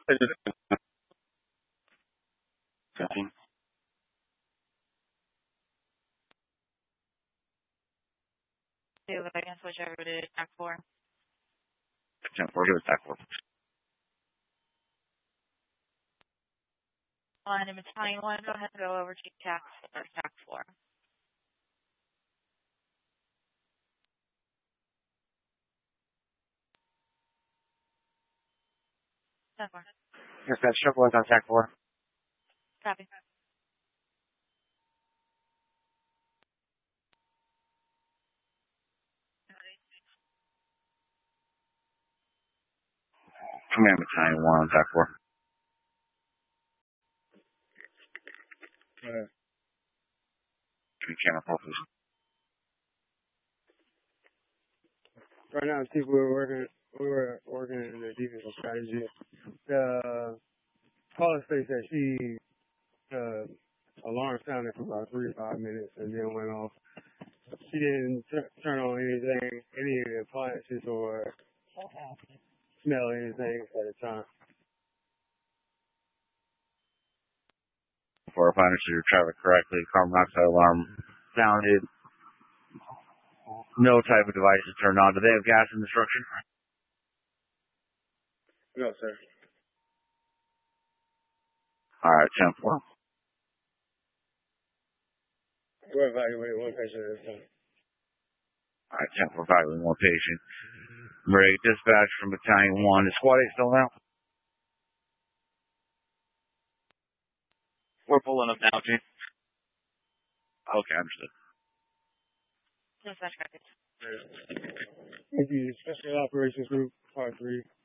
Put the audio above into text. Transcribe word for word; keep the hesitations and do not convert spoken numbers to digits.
fifteen. Okay, if I can switch over to Tac four. ten four, give us Tac four. On in battalion one, go ahead and go over to Tac or Tac four. ten four. Yes, that's triple one's on Tac four. Copy. Command battalion one on Tac four. Uh, Give me camera focus. right now, Chief, we were working, we were working in the defensive strategy. The caller states that she, uh, alarm sounded for about three to five minutes and then went off. She didn't t- turn on anything, any of the appliances or smell anything at the time. For if I understood your traffic correctly, carbon monoxide alarm sounded. No type of device is turned on. Do they have gas in the structure? No, sir. All right, ten four. We're evaluating one patient at a time. All right, ten four, evaluating one patient. Ready, dispatch from battalion one. Is squad eight still out? We're pulling up now, Chief. Okay, understood. Dispatch copy. Thank you. Special Operations Group, Part three.